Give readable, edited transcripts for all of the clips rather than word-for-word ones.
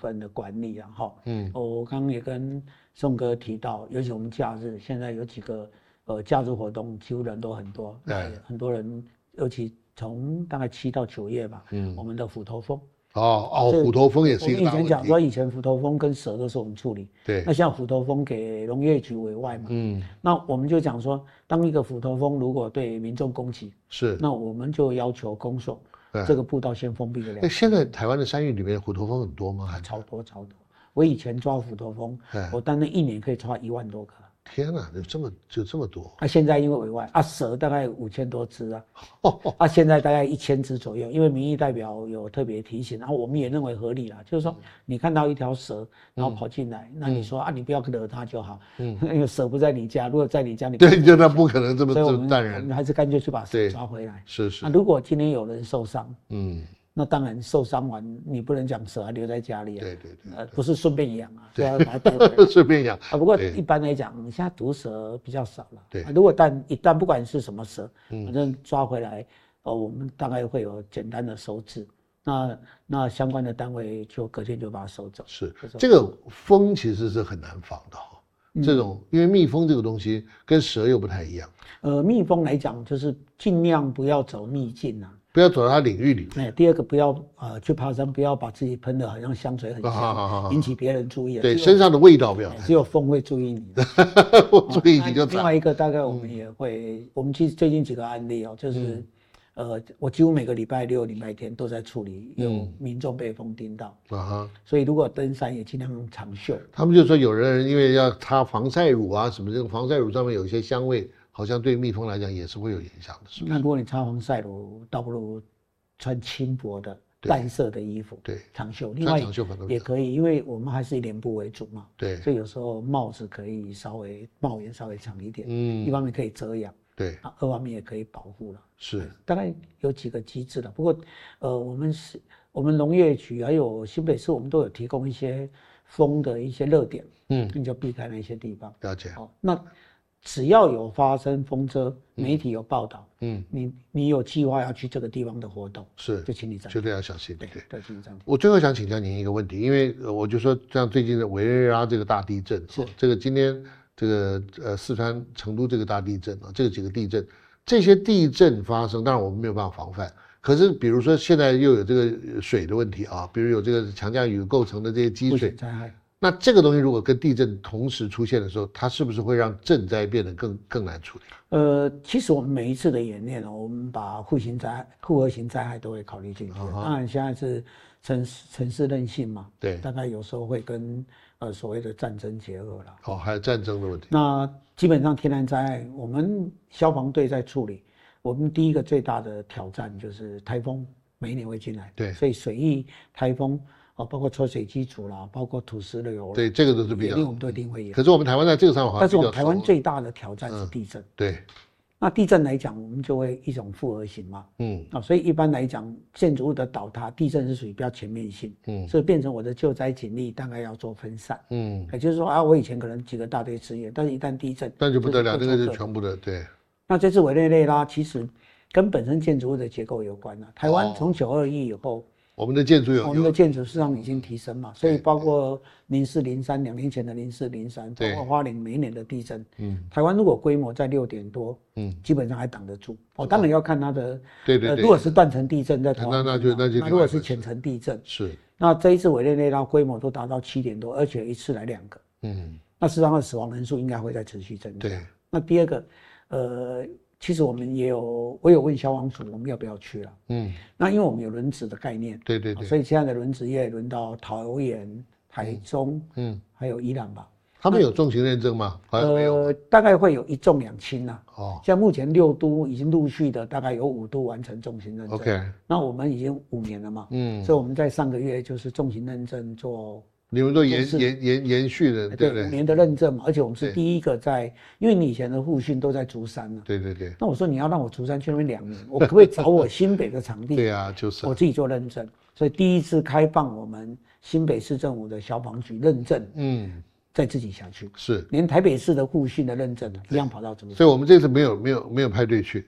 分的管理啊，哈，我刚刚也跟宋哥提到，尤其我们假日现在有几个假日活动，几乎人都很多，很多人，尤其从大概7到9月吧，我们的虎头蜂。 虎头蜂也是一个大问题。 我们以前讲说，以前虎头蜂跟蛇都是我们处理， 对。 那像虎头蜂给农业局委外嘛，那我们就讲说，当一个虎头蜂如果对民众攻击， 是， 那我们就要求公所这个步道先封闭个2天。 现在台湾的山域里面虎头蜂很多吗？ 超多。我以前抓虎头蜂，我单那1年可以抓1万多个。 天哪，就这么多！ 现在因为委外蛇大概5000多只啊，现在大概1000只左右。因为民意代表有特别提醒，然后我们也认为合理啦，就是说你看到一条蛇，然后跑进来，那你说你不要惹它就好，因为蛇不在你家，如果在你家，你对，就它不可能这么淡然， 我们还是干脆去把蛇抓回来。 是。 那如果今天有人受伤，那当然受伤完，你不能讲蛇还留在家里啊。 对， 不是顺便养啊，对啊，把它带回来。 顺便养不过一般来讲，现在毒蛇比较少了。 对， 如果一旦不管是什么蛇，反正抓回来，我们大概会有简单的收治。那相关的单位就隔天就把它收走。 是，这个蜂其实是很难防的哈。这种因为蜜蜂这个东西跟蛇又不太一样。 蜜蜂来讲就是尽量不要走秘境啊。 不要走到它领域里面。 第二个不要去爬山，不要把自己喷得好像香水很香，引起别人注意。 对，身上的味道不要。 只有蜂会注意你的。 注意你就。 另外一个大概我们也会，我们其实最近几个案例就是我几乎每个礼拜6、礼拜天都在处理有民众被蜂叮到所以如果登山也尽量用长袖。 他们就说有人因为要擦防晒乳啊什么，这个防晒乳上面有一些香味。好像对蜜蜂来讲也是会有影响的，是不是？ 那如果你擦防晒乳，倒不如穿轻薄的淡色的衣服， 对， 长袖。另外也可以，因为我们还是以脸部为主嘛， 对， 所以有时候帽子可以帽檐稍微长一点，一方面可以遮阳， 对， 二方面也可以保护了。 是， 大概有几个机制了。不过我们农业局还有新北市，我们都有提供一些蜂的一些热点，你就避开那些地方。 了解。 那只要有发生风遮，媒体有报道，你有计划要去这个地方的活动，就请你暂停， 绝对要小心。对， 请你暂停。 我最后想请教您一个问题，因为我就说像最近的委内瑞拉这个大地震，这个今天这个四川成都这个大地震啊，这几个地震，这些地震发生，当然我们没有办法防范。可是比如说现在又有这个水的问题啊，比如有这个强降雨构成的这些积水灾害。 那这个东西如果跟地震同时出现的时候，它是不是会让震灾变得更难处理？ 其实我们每一次的演练我们把复合型灾害都会考虑进去。当然现在是城市韧性嘛， 对， 大概有时候会跟所谓的战争结合了。 还有战争的问题。 那基本上天然灾害，我们消防队在处理。我们第一个最大的挑战就是台风，每一年会进来， 对， 所以水疫、台风。包括抽水机组啦，包括土石流， 对，这个都是比较， 我们都一定会有。 可是我们台湾在这个上好像， 但是我们台湾最大的挑战是地震。 对， 那地震来讲，我们就会一种复合型嘛，所以一般来讲，建筑物的倒塌，地震是属于比较全面性，所以变成我的救灾警力大概要做分散，也就是说我以前可能几个大队支援，但是一旦地震， 那就不得了，这个是全部的，对。 那这次委内瑞拉其实跟本身建筑物的结构有关了。台湾从921以后。 我们的建筑我们的建筑事实上已经提升嘛，所以包括04、03、2年前的04、03，包括花莲每一年的地震，台湾如果规模在6点多，基本上还挡得住。当然要看它的， 对， 如果是断层地震在台湾， 那就那如果是浅层地震， 是， 那这一次委内瑞拉规模都达到7点多，而且一次来2个，那事实上的死亡人数应该会在持续增加。 对， 那第二个，其实我们我有问消防署我们要不要去了，那因为我们有轮值的概念， 对， 所以现在的轮值也轮到桃园、台中，还有宜兰吧。 他们有重型认证吗？ 大概会有1重2轻啦。像目前6都已经陆续的大概有5都完成重型认证。 OK， 那我们已经5年了嘛，所以我们在上个月就是重型认证做。 你们都延续的，对不对？5 年的认证嘛，而且我们是第一个在，因为你以前的复训都在竹山了， 对。 那我说你要让我竹山去那边2年，我可不可以找我新北的场地？ 对啊，就是我自己做认证，所以第一次开放我们新北市政府的消防局认证，在自己辖区是， 连台北市的复训的认证一样跑到竹山， 所以我们这次没有派队去。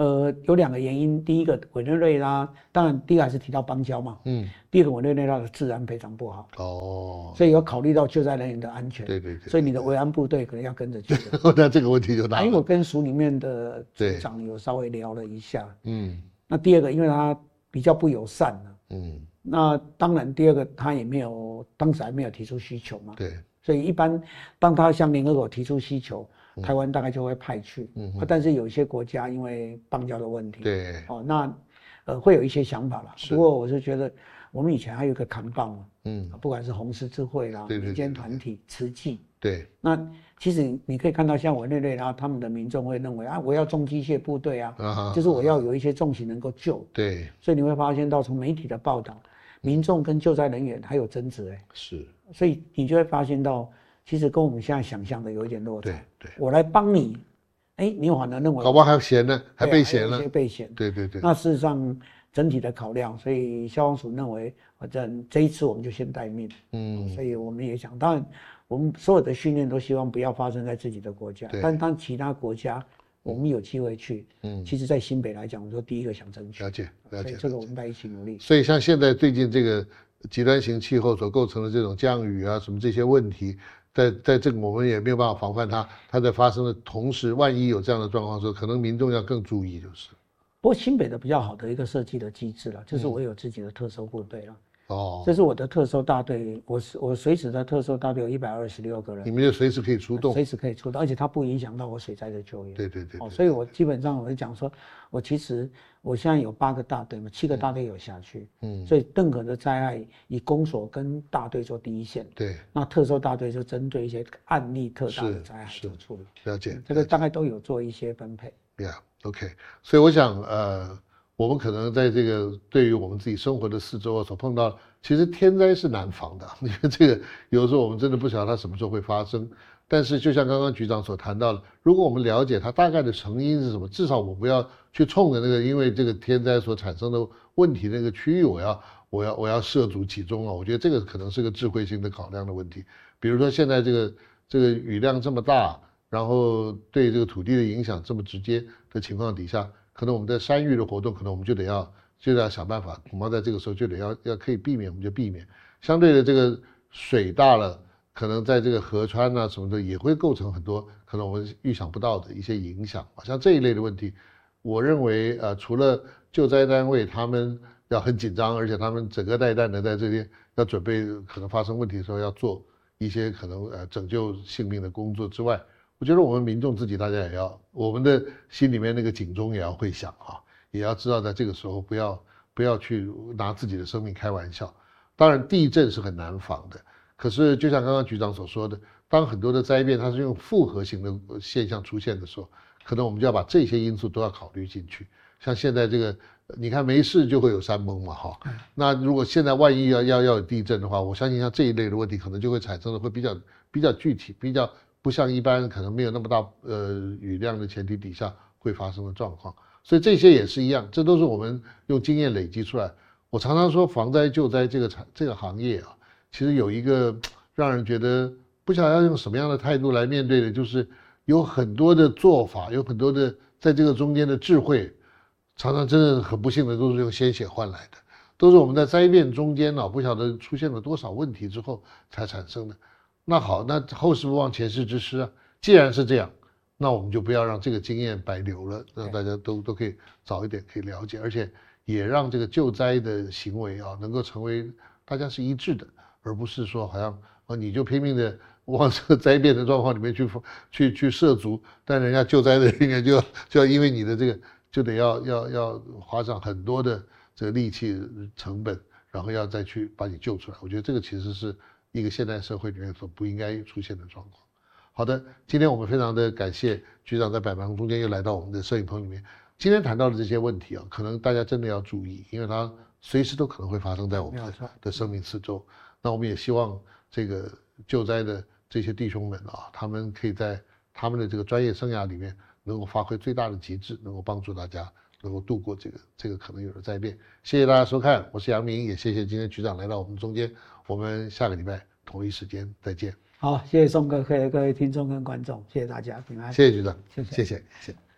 有2个原因，第一个委内瑞拉，当然第一个还是提到邦交嘛，第二个委内瑞拉的治安非常不好，所以有考虑到救灾人员的安全， 对， 所以你的维安部队可能要跟着去的。 那这个问题就大了。 因为我跟署里面的组长有稍微聊了一下，那第二个，因为他比较不友善了，那当然第二个他也没有，当时还没有提出需求嘛， 对， 所以一般当他向联合国提出需求，台湾大概就会派去，但是有一些国家因为邦交的问题， 对， 那会有一些想法啦。不过我是觉得我们以前还有一个扛棒嘛，不管是红十字会啦、民间团体、慈济， 对， 那其实你可以看到像委内瑞拉他们的民众会认为我要重机械部队啊，就是我要有一些重型能够救， 对， 所以你会发现到从媒体的报道，民众跟救灾人员还有争执是， 所以你就会发现到。其实跟我们现在想象的有一点落差。 对， 我来帮你，你反而认为搞不好还嫌呢，还被嫌了。 还有一些被嫌。 对。 那事实上整体的考量，所以消防署认为，反正这一次我们就先待命。所以我们也想，当然我们所有的训练都希望不要发生在自己的国家，但当其他国家我们有机会去，其实在新北来讲，我说第一个想争取。 了解。 所以这个我们在一起努力。 所以像现在最近这个极端型气候所构成的这种降雨啊，什么这些问题。在这个我们也没有办法防范它在发生的同时，万一有这样的状况的时候，可能民众要更注意就是。 不过新北的比较好的一个设计的机制了，就是我有自己的特搜部队了。这是我的特搜大队，我随时的特搜大队有126个人， 你们就随时可以出动， 随时可以出动，而且它不影响到我水灾的救援。 对。 所以我基本上我就讲说，我现在有8个大队嘛，7个大队有辖区，所以任何的灾害以公所跟大队做第一线， 对， 那特搜大队就针对一些案例特大的灾害做处理。 了解， 这个大概都有做一些分配。 OK， 所以我想我们可能在这个对于我们自己生活的四周所碰到，其实天灾是难防的，因为这个有时候我们真的不晓得它什么时候会发生。但是就像刚刚局长所谈到的，如果我们了解它大概的成因是什么，至少我不要去冲着那个因为这个天灾所产生的问题那个区域，我要涉足其中啊。我觉得这个可能是个智慧性的考量的问题。比如说现在这个雨量这么大，然后对这个土地的影响这么直接的情况底下，可能我们在山域的活动，可能我们就得要想办法，恐怕在这个时候就得要可以避免，我们就避免。相对的，这个水大了，可能在这个河川啊什么的也会构成很多可能我们预想不到的一些影响。像这一类的问题，我认为除了救灾单位他们要很紧张，而且他们整个带弹的在这边要准备可能发生问题的时候要做一些可能拯救性命的工作之外，我觉得我们民众自己大家也要，我们的心里面那个警钟也要会响啊，也要知道在这个时候不要去拿自己的生命开玩笑。当然地震是很难防的，可是就像刚刚局长所说的，当很多的灾变它是用复合型的现象出现的时候，可能我们就要把这些因素都要考虑进去。像现在这个你看没事就会有山崩嘛哈，那如果现在万一要有地震的话，我相信像这一类的问题可能就会产生的会比较具体，比较不像一般可能没有那么大雨量的前提底下会发生的状况。所以这些也是一样，这都是我们用经验累积出来。我常常说防灾救灾这个行业啊，其实有一个让人觉得不晓得要用什么样的态度来面对的，就是有很多的做法，有很多的在这个中间的智慧，常常真的很不幸的都是用鲜血换来的，都是我们在灾变中间不晓得出现了多少问题之后才产生的。那好，那后事不忘前事之师啊，既然是这样，那我们就不要让这个经验白流了，让大家都可以早一点可以了解，而且也让这个救灾的行为能够成为大家是一致的，而不是说好像你就拼命的往这个灾变的状况里面去涉足，但人家救灾的人员就要因为你的这个就得要花上很多的这个力气成本，然后要再去把你救出来。我觉得这个其实是一个现代社会里面所不应该出现的状况。好的，今天我们非常的感谢局长在百忙中间又来到我们的摄影棚里面。今天谈到的这些问题可能大家真的要注意，因为它随时都可能会发生在我们的生命四周。那我们也希望这个救灾的这些弟兄们他们可以在他们的这个专业生涯里面能够发挥最大的极致，能够帮助大家能够度过这个可能有的灾变。谢谢大家收看，我是杨明，也谢谢今天局长来到我们中间。我们下个礼拜同一时间再见。 好，谢谢宋哥，各位听众跟观众，谢谢大家平安。 谢谢局长， 谢谢。 谢谢。